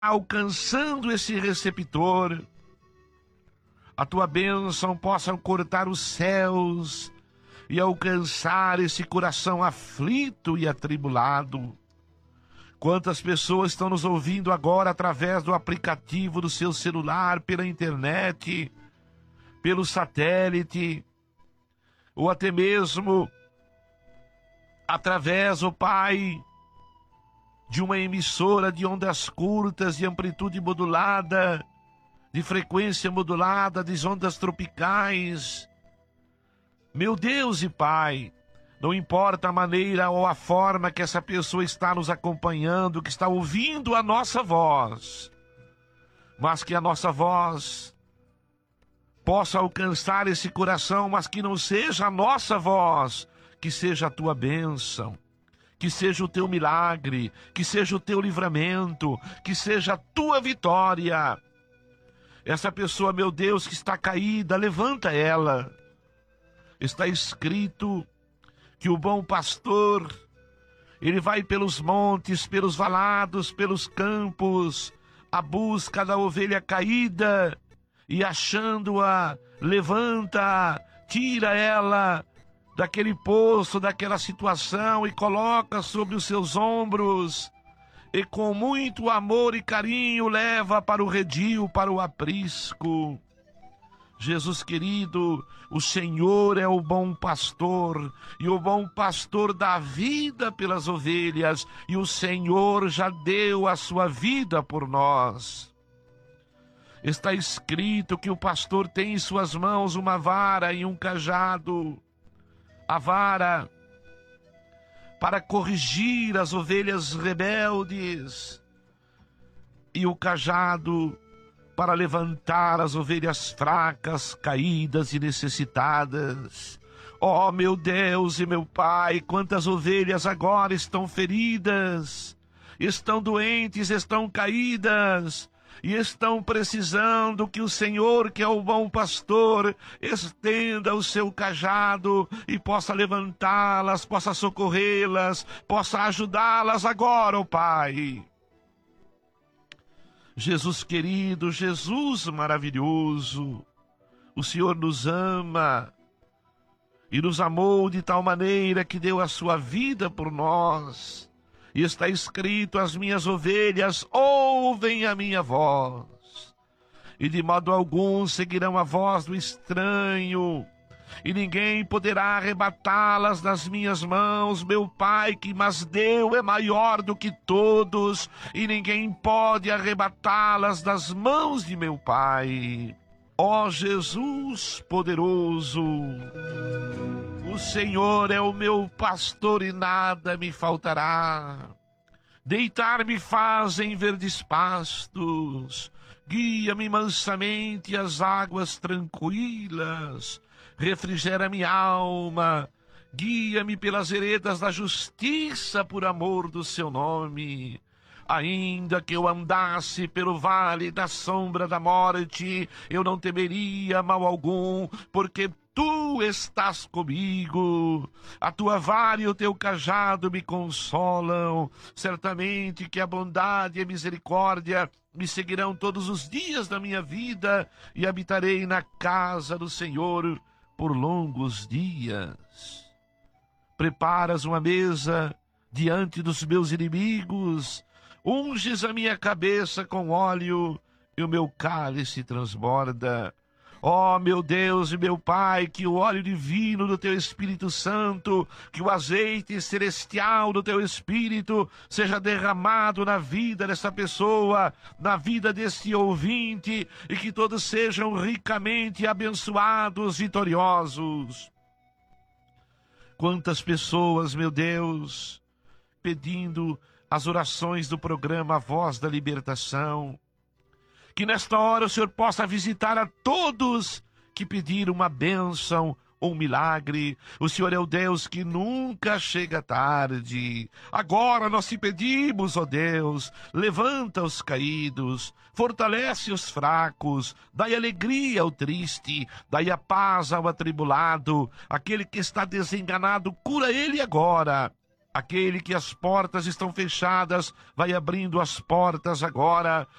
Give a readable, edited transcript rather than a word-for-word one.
alcançando esse receptor, a tua bênção possa cortar os céus e alcançar esse coração aflito e atribulado. Quantas pessoas estão nos ouvindo agora através do aplicativo do seu celular, pela internet, pelo satélite, ou até mesmo através, ó Pai, de uma emissora de ondas curtas, de amplitude modulada, de frequência modulada, de ondas tropicais. Meu Deus e Pai, não importa a maneira ou a forma que essa pessoa está nos acompanhando, que está ouvindo a nossa voz, mas que a nossa voz possa alcançar esse coração, mas que não seja a nossa voz, que seja a tua bênção, que seja o teu milagre, que seja o teu livramento, que seja a tua vitória. Essa pessoa, meu Deus, que está caída, levanta ela. Está escrito que o bom pastor, ele vai pelos montes, pelos valados, pelos campos, à busca da ovelha caída, e achando-a, levanta, tira ela daquele poço, daquela situação, e coloca sobre os seus ombros, e com muito amor e carinho leva para o redil, para o aprisco. Jesus querido, o Senhor é o bom pastor, e o bom pastor dá vida pelas ovelhas, e o Senhor já deu a sua vida por nós. Está escrito que o pastor tem em suas mãos uma vara e um cajado. A vara para corrigir as ovelhas rebeldes, e o cajado para levantar as ovelhas fracas, caídas e necessitadas. Oh, meu Deus e meu Pai, quantas ovelhas agora estão feridas, estão doentes, estão caídas, e estão precisando que o Senhor, que é o bom pastor, estenda o seu cajado e possa levantá-las, possa socorrê-las, possa ajudá-las agora, ó Pai. Jesus querido, Jesus maravilhoso, o Senhor nos ama e nos amou de tal maneira que deu a sua vida por nós. E está escrito: as minhas ovelhas ouvem a minha voz, e de modo algum seguirão a voz do estranho, e ninguém poderá arrebatá-las das minhas mãos. Meu Pai que mas deu é maior do que todos, e ninguém pode arrebatá-las das mãos de meu Pai. Ó Jesus poderoso, o Senhor é o meu pastor e nada me faltará. Deitar-me faz em verdes pastos, guia-me mansamente às águas tranquilas, refrigera minha alma, guia-me pelas veredas da justiça por amor do seu nome. Ainda que eu andasse pelo vale da sombra da morte, eu não temeria mal algum, porque tu estás comigo. A tua vara e o teu cajado me consolam. Certamente que a bondade e a misericórdia me seguirão todos os dias da minha vida, e habitarei na casa do Senhor por longos dias. Preparas uma mesa diante dos meus inimigos, unges a minha cabeça com óleo, e o meu cálice transborda. Ó meu Deus e meu Pai, que o óleo divino do Teu Espírito Santo, que o azeite celestial do Teu Espírito seja derramado na vida dessa pessoa, na vida desse ouvinte, e que todos sejam ricamente abençoados, vitoriosos. Quantas pessoas, meu Deus, pedindo as orações do programa Voz da Libertação. Que nesta hora o Senhor possa visitar a todos que pediram uma bênção ou um milagre. O Senhor é o Deus que nunca chega tarde. Agora nós te pedimos, ó Deus, levanta os caídos, fortalece os fracos, dai alegria ao triste, dai a paz ao atribulado, aquele que está desenganado, cura ele agora. Aquele que as portas estão fechadas, vai abrindo as portas agora.